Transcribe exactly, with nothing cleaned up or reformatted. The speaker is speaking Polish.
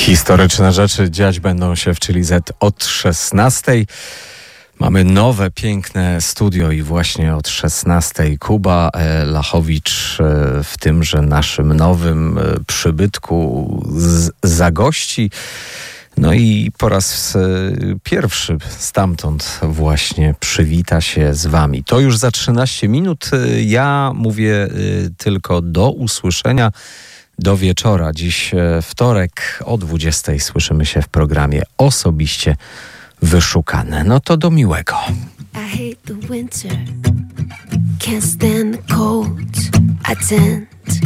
Historyczne rzeczy dziać będą się w Chili Z od szesnastej. Mamy nowe, piękne studio i właśnie od szesnastej Kuba Lachowicz w tymże naszym nowym przybytku z, zagości. No i po raz pierwszy stamtąd właśnie przywita się z wami. To już za trzynaście minut. Ja mówię tylko do usłyszenia do wieczora. Dziś wtorek o dwudziestej słyszymy się w programie Osobiście Wyszukane. No to do miłego. I hate the winter, can't stand the cold. I tend